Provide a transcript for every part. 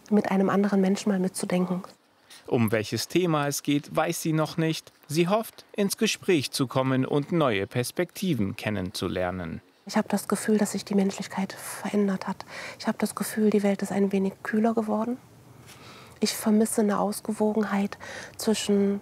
mit einem anderen Menschen mal mitzudenken. Um welches Thema es geht, weiß sie noch nicht. Sie hofft, ins Gespräch zu kommen und neue Perspektiven kennenzulernen. Ich habe das Gefühl, dass sich die Menschlichkeit verändert hat. Ich habe das Gefühl, die Welt ist ein wenig kühler geworden. Ich vermisse eine Ausgewogenheit zwischen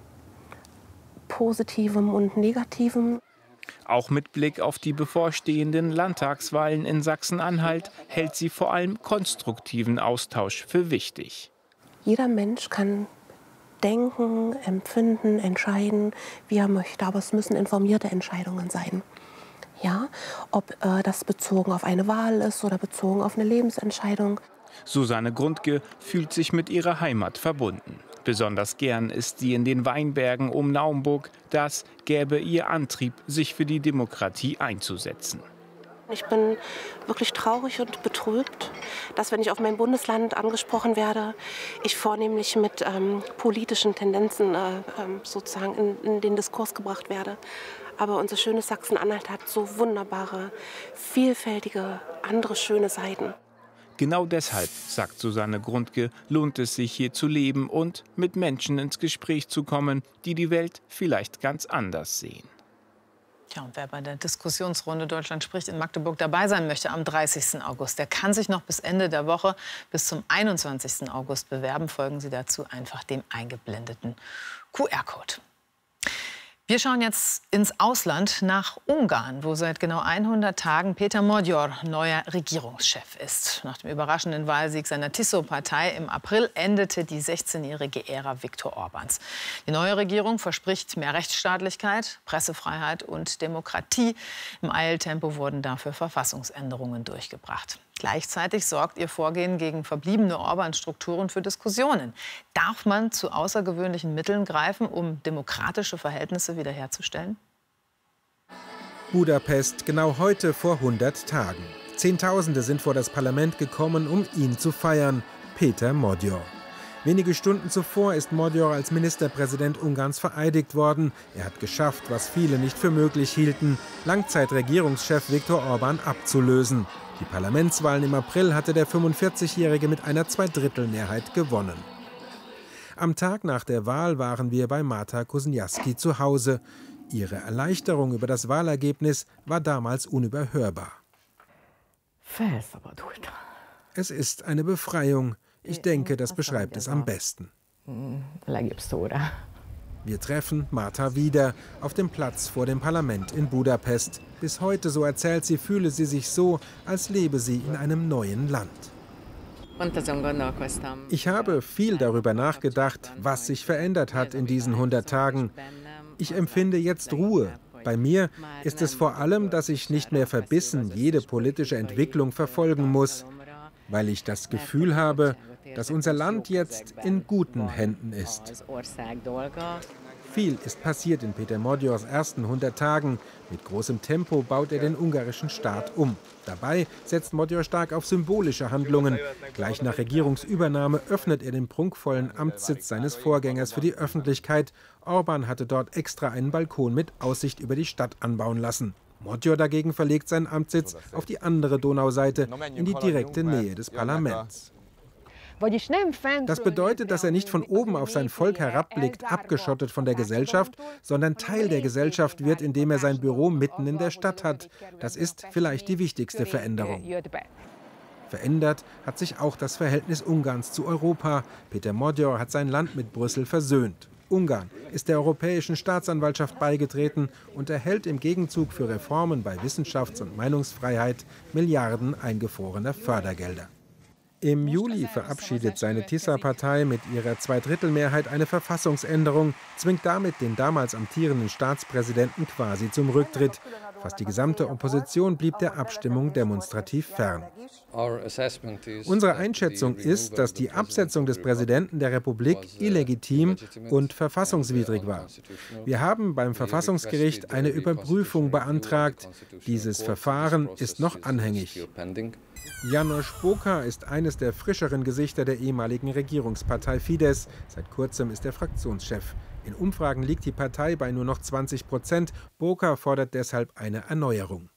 Positivem und Negativem. Auch mit Blick auf die bevorstehenden Landtagswahlen in Sachsen-Anhalt hält sie vor allem konstruktiven Austausch für wichtig. Jeder Mensch kann denken, empfinden, entscheiden, wie er möchte. Aber es müssen informierte Entscheidungen sein. Ja, ob das bezogen auf eine Wahl ist oder bezogen auf eine Lebensentscheidung. Susanne Grundke fühlt sich mit ihrer Heimat verbunden. Besonders gern ist sie in den Weinbergen um Naumburg. Das gäbe ihr Antrieb, sich für die Demokratie einzusetzen. Ich bin wirklich traurig und betrübt, dass, wenn ich auf mein Bundesland angesprochen werde, ich vornehmlich mit politischen Tendenzen sozusagen in den Diskurs gebracht werde. Aber unser schönes Sachsen-Anhalt hat so wunderbare, vielfältige, andere schöne Seiten. Genau deshalb, sagt Susanne Grundke, lohnt es sich, hier zu leben und mit Menschen ins Gespräch zu kommen, die die Welt vielleicht ganz anders sehen. Tja, und wer bei der Diskussionsrunde Deutschland spricht in Magdeburg dabei sein möchte am 30. August, der kann sich noch bis Ende der Woche, bis zum 21. August bewerben. Folgen Sie dazu einfach dem eingeblendeten QR-Code. Wir schauen jetzt ins Ausland, nach Ungarn, wo seit genau 100 Tagen Péter Magyar neuer Regierungschef ist. Nach dem überraschenden Wahlsieg seiner Tiszó-Partei im April endete die 16-jährige Ära Viktor Orbáns. Die neue Regierung verspricht mehr Rechtsstaatlichkeit, Pressefreiheit und Demokratie. Im Eiltempo wurden dafür Verfassungsänderungen durchgebracht. Gleichzeitig sorgt ihr Vorgehen gegen verbliebene Orbán-Strukturen für Diskussionen. Darf man zu außergewöhnlichen Mitteln greifen, um demokratische Verhältnisse wiederherzustellen? Budapest, genau heute vor 100 Tagen. Zehntausende sind vor das Parlament gekommen, um ihn zu feiern, Péter Magyar. Wenige Stunden zuvor ist Magyar als Ministerpräsident Ungarns vereidigt worden. Er hat geschafft, was viele nicht für möglich hielten, Langzeitregierungschef Viktor Orbán abzulösen. Die Parlamentswahlen im April hatte der 45-Jährige mit einer Zweidrittelmehrheit gewonnen. Am Tag nach der Wahl waren wir bei Marta Kosniewski zu Hause. Ihre Erleichterung über das Wahlergebnis war damals unüberhörbar. Es ist eine Befreiung. Ich denke, das beschreibt es am besten. Wir treffen Marta wieder auf dem Platz vor dem Parlament in Budapest. Bis heute, so erzählt sie, fühle sie sich so, als lebe sie in einem neuen Land. Ich habe viel darüber nachgedacht, was sich verändert hat in diesen 100 Tagen. Ich empfinde jetzt Ruhe. Bei mir ist es vor allem, dass ich nicht mehr verbissen jede politische Entwicklung verfolgen muss, weil ich das Gefühl habe, dass unser Land jetzt in guten Händen ist. Viel ist passiert in Péter Magyars ersten 100 Tagen. Mit großem Tempo baut er den ungarischen Staat um. Dabei setzt Magyar stark auf symbolische Handlungen. Gleich nach Regierungsübernahme öffnet er den prunkvollen Amtssitz seines Vorgängers für die Öffentlichkeit. Orbán hatte dort extra einen Balkon mit Aussicht über die Stadt anbauen lassen. Magyar dagegen verlegt seinen Amtssitz auf die andere Donauseite, in die direkte Nähe des Parlaments. Das bedeutet, dass er nicht von oben auf sein Volk herabblickt, abgeschottet von der Gesellschaft, sondern Teil der Gesellschaft wird, indem er sein Büro mitten in der Stadt hat. Das ist vielleicht die wichtigste Veränderung. Verändert hat sich auch das Verhältnis Ungarns zu Europa. Péter Magyar hat sein Land mit Brüssel versöhnt. Ungarn ist der Europäischen Staatsanwaltschaft beigetreten und erhält im Gegenzug für Reformen bei Wissenschafts- und Meinungsfreiheit Milliarden eingefrorener Fördergelder. Im Juli verabschiedet seine Tisza-Partei mit ihrer Zweidrittelmehrheit eine Verfassungsänderung, zwingt damit den damals amtierenden Staatspräsidenten quasi zum Rücktritt. Fast die gesamte Opposition blieb der Abstimmung demonstrativ fern. Unsere Einschätzung ist, dass die Absetzung des Präsidenten der Republik illegitim und verfassungswidrig war. Wir haben beim Verfassungsgericht eine Überprüfung beantragt. Dieses Verfahren ist noch anhängig. János Bóka ist eines der frischeren Gesichter der ehemaligen Regierungspartei Fidesz. Seit kurzem ist er Fraktionschef. In Umfragen liegt die Partei bei nur noch 20%. Bóka fordert deshalb eine Erneuerung.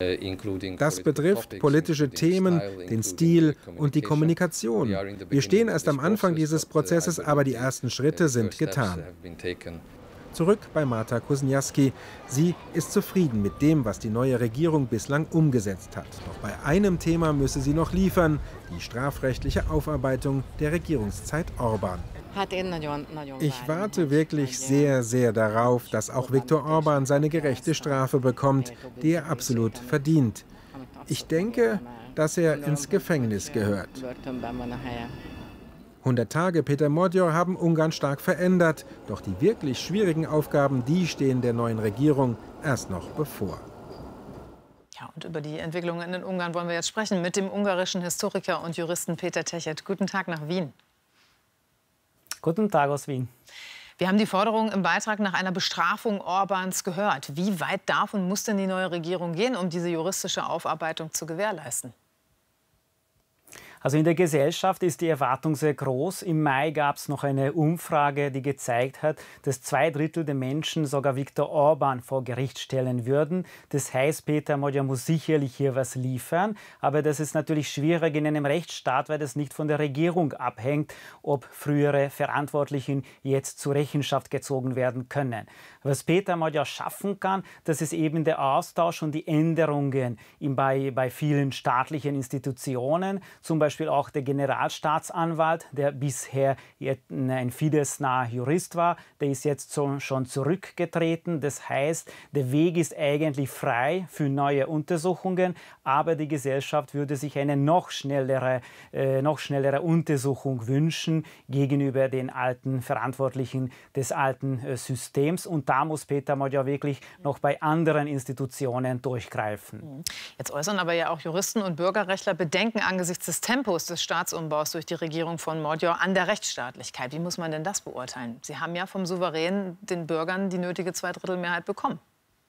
Das betrifft politische Themen, den Stil und die Kommunikation. Wir stehen erst am Anfang dieses Prozesses, aber die ersten Schritte sind getan. Zurück bei Marta Kuzniewski. Sie ist zufrieden mit dem, was die neue Regierung bislang umgesetzt hat. Doch bei einem Thema müsse sie noch liefern: die strafrechtliche Aufarbeitung der Regierungszeit Orbán. Ich warte wirklich sehr, sehr darauf, dass auch Viktor Orbán seine gerechte Strafe bekommt, die er absolut verdient. Ich denke, dass er ins Gefängnis gehört. 100 Tage Péter Magyar haben Ungarn stark verändert. Doch die wirklich schwierigen Aufgaben, die stehen der neuen Regierung erst noch bevor. Ja, und über die Entwicklungen in Ungarn wollen wir jetzt sprechen mit dem ungarischen Historiker und Juristen Péter Techet. Guten Tag nach Wien. Guten Tag aus Wien. Wir haben die Forderung im Beitrag nach einer Bestrafung Orbáns gehört. Wie weit darf und muss denn die neue Regierung gehen, um diese juristische Aufarbeitung zu gewährleisten? Also in der Gesellschaft ist die Erwartung sehr groß. Im Mai gab es noch eine Umfrage, die gezeigt hat, dass 2/3 der Menschen sogar Viktor Orbán vor Gericht stellen würden. Das heißt, Péter Magyar muss sicherlich hier was liefern. Aber das ist natürlich schwierig in einem Rechtsstaat, weil das nicht von der Regierung abhängt, ob frühere Verantwortlichen jetzt zur Rechenschaft gezogen werden können. Was Péter Magyar schaffen kann, das ist eben der Austausch und die Änderungen bei vielen staatlichen Institutionen, zum Beispiel auch der Generalstaatsanwalt, der bisher ein Fidesz-naher Jurist war, der ist jetzt schon zurückgetreten. Das heißt, der Weg ist eigentlich frei für neue Untersuchungen, aber die Gesellschaft würde sich eine noch schnellere Untersuchung wünschen gegenüber den alten Verantwortlichen des alten Systems. Und da muss Péter Magyar wirklich noch bei anderen Institutionen durchgreifen. Jetzt äußern aber ja auch Juristen und Bürgerrechtler Bedenken angesichts des Tempos des Staatsumbaus durch die Regierung von Magyar an der Rechtsstaatlichkeit. Wie muss man denn das beurteilen? Sie haben ja vom Souverän, den Bürgern, die nötige Zweidrittelmehrheit bekommen.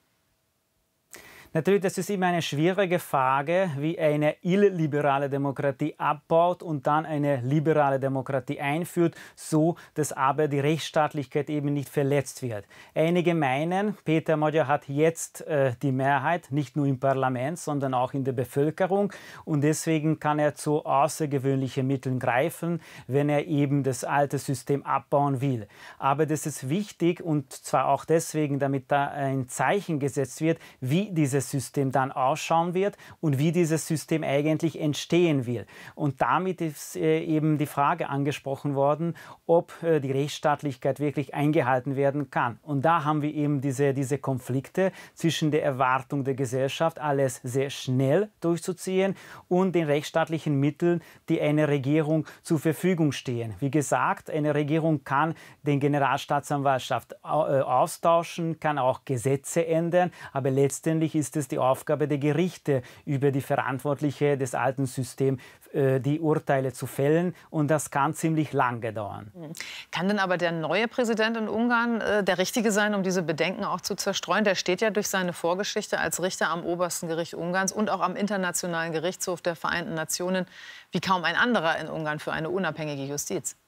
Natürlich, das ist immer eine schwierige Frage, wie eine illiberale Demokratie abbaut und dann eine liberale Demokratie einführt, so dass aber die Rechtsstaatlichkeit eben nicht verletzt wird. Einige meinen, Péter Magyar hat jetzt die Mehrheit, nicht nur im Parlament, sondern auch in der Bevölkerung. Und deswegen kann er zu außergewöhnlichen Mitteln greifen, wenn er eben das alte System abbauen will. Aber das ist wichtig, und zwar auch deswegen, damit da ein Zeichen gesetzt wird, wie dieses System dann ausschauen wird und wie dieses System eigentlich entstehen will. Und damit ist eben die Frage angesprochen worden, ob die Rechtsstaatlichkeit wirklich eingehalten werden kann. Und da haben wir eben diese Konflikte zwischen der Erwartung der Gesellschaft, alles sehr schnell durchzuziehen, und den rechtsstaatlichen Mitteln, die einer Regierung zur Verfügung stehen. Wie gesagt, eine Regierung kann den Generalstaatsanwaltschaft austauschen, kann auch Gesetze ändern, aber letztendlich ist es die Aufgabe der Gerichte, über die Verantwortliche des alten Systems die Urteile zu fällen, und das kann ziemlich lange dauern. Kann denn aber der neue Präsident in Ungarn der Richtige sein, um diese Bedenken auch zu zerstreuen? Der steht ja durch seine Vorgeschichte als Richter am obersten Gericht Ungarns und auch am Internationalen Gerichtshof der Vereinten Nationen wie kaum ein anderer in Ungarn für eine unabhängige Justiz.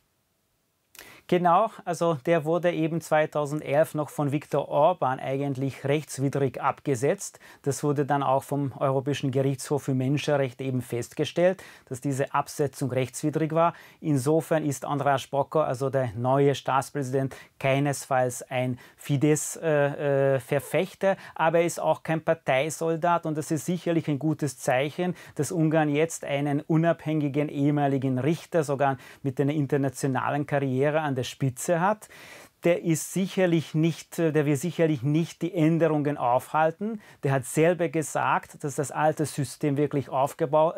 Genau, also der wurde eben 2011 noch von Viktor Orbán eigentlich rechtswidrig abgesetzt. Das wurde dann auch vom Europäischen Gerichtshof für Menschenrechte eben festgestellt, dass diese Absetzung rechtswidrig war. Insofern ist András Bokor, also der neue Staatspräsident, keinesfalls ein Fidesz-Verfechter, aber er ist auch kein Parteisoldat, und das ist sicherlich ein gutes Zeichen, dass Ungarn jetzt einen unabhängigen ehemaligen Richter, sogar mit einer internationalen Karriere an der Spitze hat. Der wird sicherlich nicht die Änderungen aufhalten. Der hat selber gesagt, dass das alte System wirklich abgebaut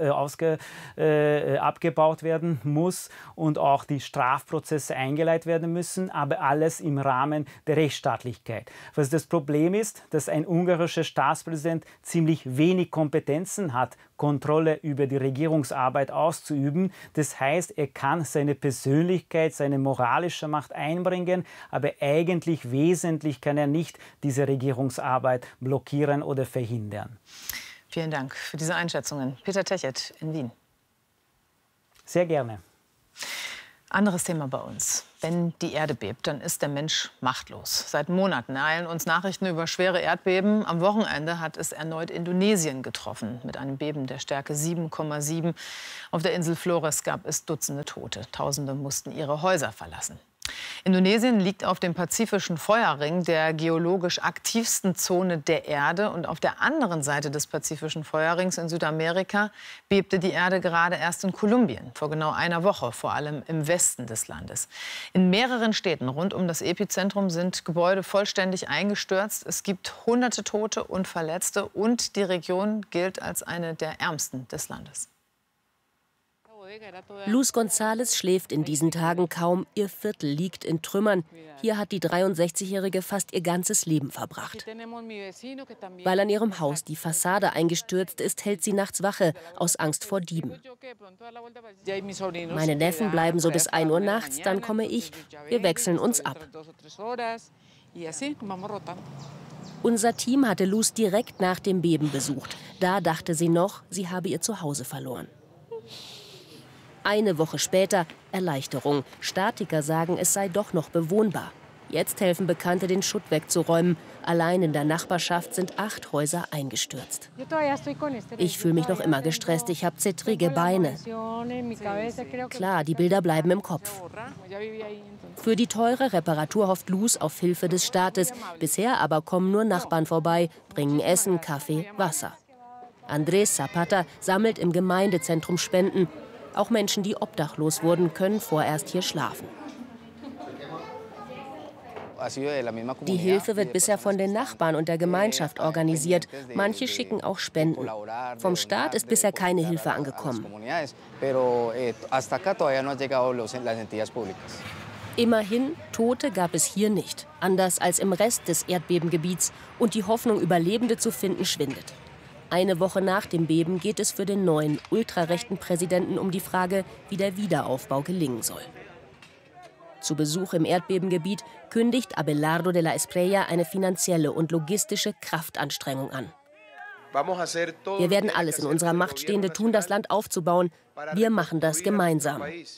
werden muss und auch die Strafprozesse eingeleitet werden müssen, aber alles im Rahmen der Rechtsstaatlichkeit. Was das Problem ist, dass ein ungarischer Staatspräsident ziemlich wenig Kompetenzen hat, Kontrolle über die Regierungsarbeit auszuüben. Das heißt, er kann seine Persönlichkeit, seine moralische Macht einbringen, aber eigentlich wesentlich kann er nicht diese Regierungsarbeit blockieren oder verhindern. Vielen Dank für diese Einschätzungen. Péter Techet in Wien. Sehr gerne. Anderes Thema bei uns. Wenn die Erde bebt, dann ist der Mensch machtlos. Seit Monaten ereilen uns Nachrichten über schwere Erdbeben. Am Wochenende hat es erneut Indonesien getroffen. Mit einem Beben der Stärke 7,7. Auf der Insel Flores gab es Dutzende Tote. Tausende mussten ihre Häuser verlassen. Indonesien liegt auf dem Pazifischen Feuerring, der geologisch aktivsten Zone der Erde. Und auf der anderen Seite des Pazifischen Feuerrings in Südamerika bebte die Erde gerade erst in Kolumbien, vor genau einer Woche, vor allem im Westen des Landes. In mehreren Städten rund um das Epizentrum sind Gebäude vollständig eingestürzt. Es gibt hunderte Tote und Verletzte und die Region gilt als eine der ärmsten des Landes. Luz González schläft in diesen Tagen kaum. Ihr Viertel liegt in Trümmern. Hier hat die 63-Jährige fast ihr ganzes Leben verbracht. Weil an ihrem Haus die Fassade eingestürzt ist, hält sie nachts Wache, aus Angst vor Dieben. Meine Neffen bleiben so bis 1 Uhr nachts, dann komme ich. Wir wechseln uns ab. Unser Team hatte Luz direkt nach dem Beben besucht. Da dachte sie noch, sie habe ihr Zuhause verloren. Eine Woche später Erleichterung. Statiker sagen, es sei doch noch bewohnbar. Jetzt helfen Bekannte, den Schutt wegzuräumen. Allein in der Nachbarschaft sind 8 Häuser eingestürzt. Ich fühle mich noch immer gestresst. Ich habe zittrige Beine. Klar, die Bilder bleiben im Kopf. Für die teure Reparatur hofft Luz auf Hilfe des Staates. Bisher aber kommen nur Nachbarn vorbei, bringen Essen, Kaffee, Wasser. Andrés Zapata sammelt im Gemeindezentrum Spenden. Auch Menschen, die obdachlos wurden, können vorerst hier schlafen. Die Hilfe wird bisher von den Nachbarn und der Gemeinschaft organisiert. Manche schicken auch Spenden. Vom Staat ist bisher keine Hilfe angekommen. Immerhin, Tote gab es hier nicht. Anders als im Rest des Erdbebengebiets. Und die Hoffnung, Überlebende zu finden, schwindet. Eine Woche nach dem Beben geht es für den neuen ultrarechten Präsidenten um die Frage, wie der Wiederaufbau gelingen soll. Zu Besuch im Erdbebengebiet kündigt Abelardo de la Espriella eine finanzielle und logistische Kraftanstrengung an. Wir werden alles in unserer Macht Stehende tun, das Land aufzubauen. Wir machen das gemeinsam.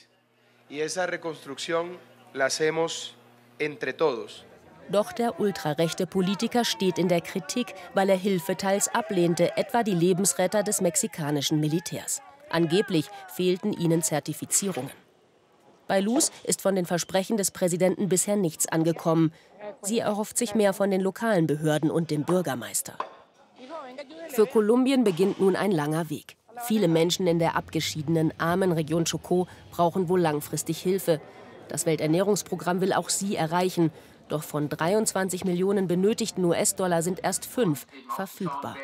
Doch der ultrarechte Politiker steht in der Kritik, weil er Hilfe teils ablehnte, etwa die Lebensretter des mexikanischen Militärs. Angeblich fehlten ihnen Zertifizierungen. Bei Luz ist von den Versprechen des Präsidenten bisher nichts angekommen. Sie erhofft sich mehr von den lokalen Behörden und dem Bürgermeister. Für Kolumbien beginnt nun ein langer Weg. Viele Menschen in der abgeschiedenen, armen Region Chocó brauchen wohl langfristig Hilfe. Das Welternährungsprogramm will auch sie erreichen. Doch von 23 Millionen benötigten US-Dollar sind erst 5 verfügbar.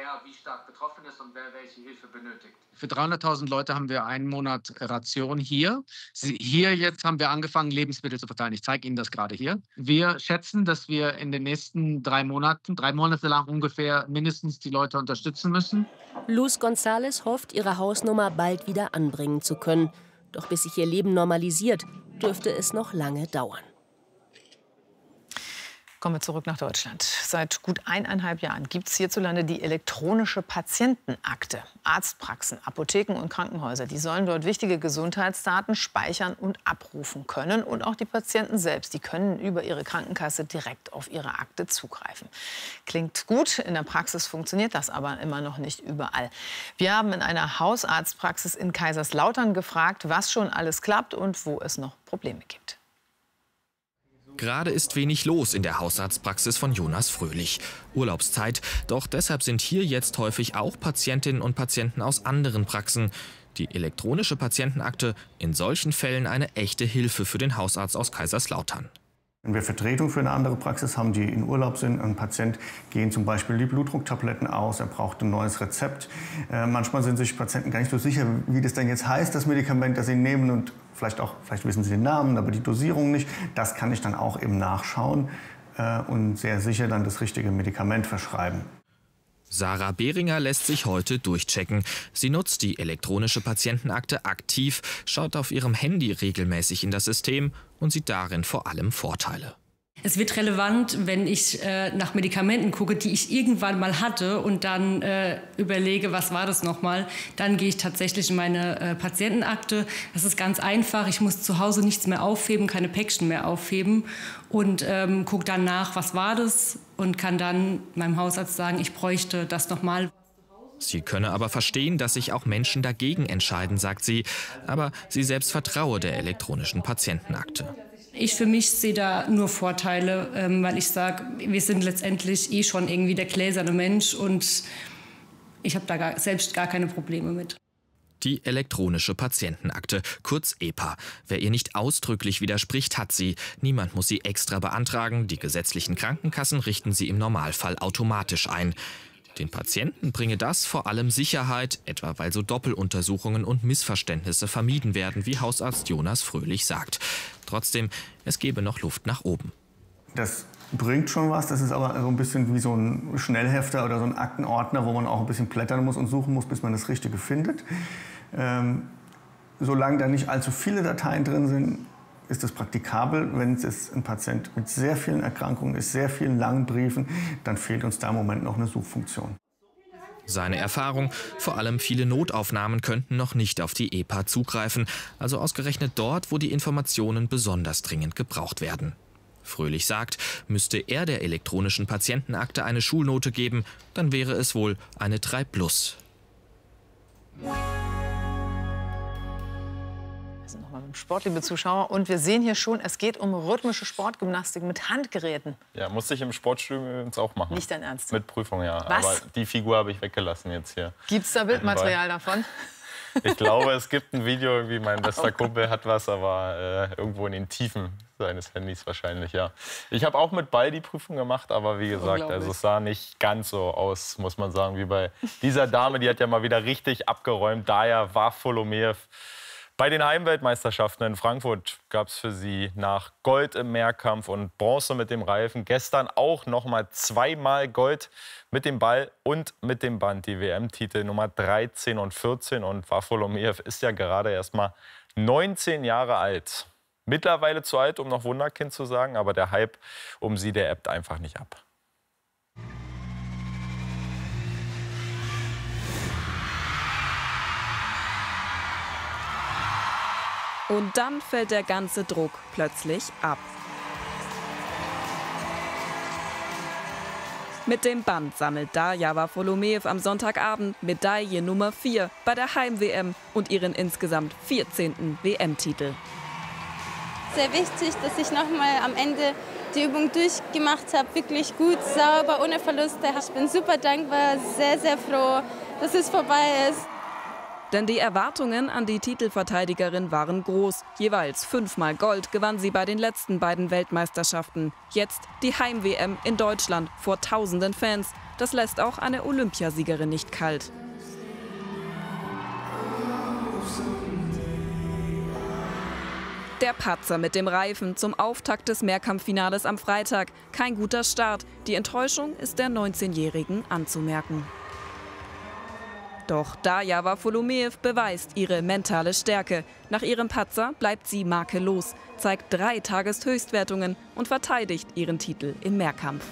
Für 300.000 Leute haben wir einen Monat Ration hier. Hier jetzt haben wir angefangen, Lebensmittel zu verteilen. Ich zeige Ihnen das gerade hier. Wir schätzen, dass wir in den nächsten 3 Monate lang ungefähr mindestens die Leute unterstützen müssen. Luz González hofft, ihre Hausnummer bald wieder anbringen zu können. Doch bis sich ihr Leben normalisiert, dürfte es noch lange dauern. Kommen wir zurück nach Deutschland. Seit gut 1,5 Jahren gibt es hierzulande die elektronische Patientenakte. Arztpraxen, Apotheken und Krankenhäuser, die sollen dort wichtige Gesundheitsdaten speichern und abrufen können. Und auch die Patienten selbst, die können über ihre Krankenkasse direkt auf ihre Akte zugreifen. Klingt gut, in der Praxis funktioniert das aber immer noch nicht überall. Wir haben in einer Hausarztpraxis in Kaiserslautern gefragt, was schon alles klappt und wo es noch Probleme gibt. Gerade ist wenig los in der Hausarztpraxis von Jonas Fröhlich. Urlaubszeit, doch deshalb sind hier jetzt häufig auch Patientinnen und Patienten aus anderen Praxen. Die elektronische Patientenakte in solchen Fällen eine echte Hilfe für den Hausarzt aus Kaiserslautern. Wenn wir Vertretung für eine andere Praxis haben, die in Urlaub sind, ein Patient gehen zum Beispiel die Blutdrucktabletten aus, er braucht ein neues Rezept. Manchmal sind sich Patienten gar nicht so sicher, wie das denn jetzt heißt, das Medikament, das sie nehmen, und vielleicht wissen sie den Namen, aber die Dosierung nicht. Das kann ich dann auch eben nachschauen und sehr sicher dann das richtige Medikament verschreiben. Sarah Behringer lässt sich heute durchchecken. Sie nutzt die elektronische Patientenakte aktiv, schaut auf ihrem Handy regelmäßig in das System und sieht darin vor allem Vorteile. Es wird relevant, wenn ich nach Medikamenten gucke, die ich irgendwann mal hatte und dann überlege, was war das nochmal. Dann gehe ich tatsächlich in meine Patientenakte. Das ist ganz einfach. Ich muss zu Hause nichts mehr aufheben, keine Päckchen mehr aufheben und gucke dann nach, was war das und kann dann meinem Hausarzt sagen, ich bräuchte das nochmal. Sie könne aber verstehen, dass sich auch Menschen dagegen entscheiden, sagt sie. Aber sie selbst vertraue der elektronischen Patientenakte. Ich für mich sehe da nur Vorteile, weil ich sage, wir sind letztendlich schon irgendwie der gläserne Mensch und ich habe da selbst gar keine Probleme mit. Die elektronische Patientenakte, kurz EPA. Wer ihr nicht ausdrücklich widerspricht, hat sie. Niemand muss sie extra beantragen. Die gesetzlichen Krankenkassen richten sie im Normalfall automatisch ein. Den Patienten bringe das vor allem Sicherheit, etwa weil so Doppeluntersuchungen und Missverständnisse vermieden werden, wie Hausarzt Jonas Fröhlich sagt. Trotzdem, es gebe noch Luft nach oben. Das bringt schon was, das ist aber so ein bisschen wie so ein Schnellhefter oder so ein Aktenordner, wo man auch ein bisschen blättern muss und suchen muss, bis man das Richtige findet. Solange da nicht allzu viele Dateien drin sind, ist das praktikabel. Wenn es jetzt ein Patient mit sehr vielen Erkrankungen ist, sehr vielen langen Briefen, dann fehlt uns da im Moment noch eine Suchfunktion. Seine Erfahrung, vor allem viele Notaufnahmen könnten noch nicht auf die EPA zugreifen, also ausgerechnet dort, wo die Informationen besonders dringend gebraucht werden. Fröhlich sagt, müsste er der elektronischen Patientenakte eine Schulnote geben, dann wäre es wohl eine 3+. Nochmal beim Sport, liebe Zuschauer. Und wir sehen hier schon, es geht um rhythmische Sportgymnastik mit Handgeräten. Ja, musste ich im Sportstudium übrigens auch machen. Nicht dein Ernst? Mit Prüfung, ja. Was? Aber die Figur habe ich weggelassen jetzt hier. Gibt es da Bildmaterial davon? Ich glaube, es gibt ein Video, irgendwie mein bester Kumpel hat was, aber irgendwo in den Tiefen seines Handys wahrscheinlich, ja. Ich habe auch mit Ball die Prüfung gemacht, aber wie gesagt, also es sah nicht ganz so aus, muss man sagen, wie bei dieser Dame. Die hat ja mal wieder richtig abgeräumt. Daher war Wafolomeev. Bei den Heimweltmeisterschaften in Frankfurt gab es für sie nach Gold im Mehrkampf und Bronze mit dem Reifen gestern auch noch mal zweimal Gold mit dem Ball und mit dem Band. Die WM-Titel Nummer 13 und 14. Und Wafolomeev ist ja gerade erst mal 19 Jahre alt. Mittlerweile zu alt, um noch Wunderkind zu sagen, aber der Hype um sie, der ebbt einfach nicht ab. Und dann fällt der ganze Druck plötzlich ab. Mit dem Band sammelt Darja Wafolomeev am Sonntagabend Medaille Nummer 4 bei der Heim-WM und ihren insgesamt 14. WM-Titel. Sehr wichtig, dass ich noch mal am Ende die Übung durchgemacht habe, wirklich gut, sauber, ohne Verluste. Ich bin super dankbar, sehr, sehr froh, dass es vorbei ist. Denn die Erwartungen an die Titelverteidigerin waren groß. Jeweils 5-mal Gold gewann sie bei den letzten beiden Weltmeisterschaften. Jetzt die Heim-WM in Deutschland vor tausenden Fans. Das lässt auch eine Olympiasiegerin nicht kalt. Der Patzer mit dem Reifen zum Auftakt des Mehrkampffinales am Freitag. Kein guter Start. Die Enttäuschung ist der 19-Jährigen anzumerken. Doch Darja Wafolomeev beweist ihre mentale Stärke. Nach ihrem Patzer bleibt sie makellos, zeigt 3 Tageshöchstwertungen und verteidigt ihren Titel im Mehrkampf.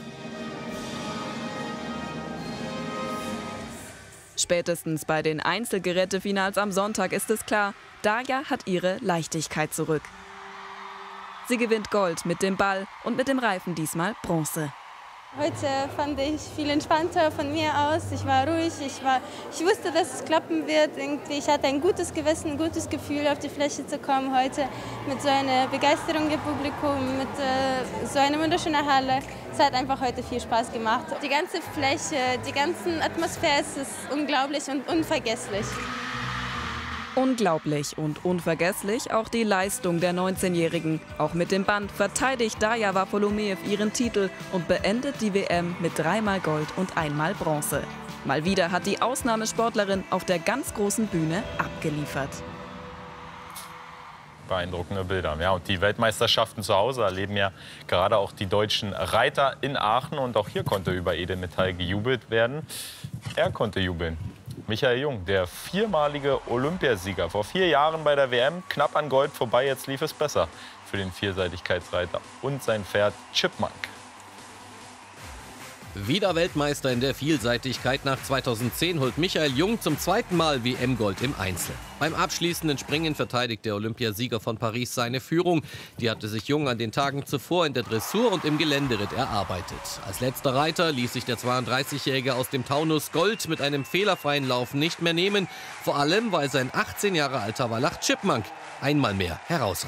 Spätestens bei den Einzelgerätefinals am Sonntag ist es klar, Darja hat ihre Leichtigkeit zurück. Sie gewinnt Gold mit dem Ball und mit dem Reifen diesmal Bronze. Heute fand ich viel entspannter von mir aus. Ich war ruhig, ich wusste, dass es klappen wird. Ich hatte ein gutes Gewissen, ein gutes Gefühl, auf die Fläche zu kommen heute. Mit so einer Begeisterung im Publikum, mit so einer wunderschönen Halle. Es hat einfach heute viel Spaß gemacht. Die ganze Fläche, die ganze Atmosphäre, es ist unglaublich und unvergesslich. Unglaublich und unvergesslich auch die Leistung der 19-Jährigen. Auch mit dem Band verteidigt Darja Wafolomeev ihren Titel und beendet die WM mit 3-mal Gold und 1-mal Bronze. Mal wieder hat die Ausnahmesportlerin auf der ganz großen Bühne abgeliefert. Beeindruckende Bilder. Ja, und die Weltmeisterschaften zu Hause erleben ja gerade auch die deutschen Reiter in Aachen. Und auch hier konnte über Edelmetall gejubelt werden. Er konnte jubeln Michael Jung, der viermalige Olympiasieger. Vor 4 Jahren bei der WM, knapp an Gold vorbei, jetzt lief es besser für den Vielseitigkeitsreiter und sein Pferd Chipmunk. Wieder Weltmeister in der Vielseitigkeit. Nach 2010 holt Michael Jung zum 2. Mal WM-Gold im Einzel. Beim abschließenden Springen verteidigt der Olympiasieger von Paris seine Führung. Die hatte sich Jung an den Tagen zuvor in der Dressur und im Geländeritt erarbeitet. Als letzter Reiter ließ sich der 32-Jährige aus dem Taunus Gold mit einem fehlerfreien Lauf nicht mehr nehmen. Vor allem, weil sein 18 Jahre alter Wallach Chipmunk einmal mehr herausragt.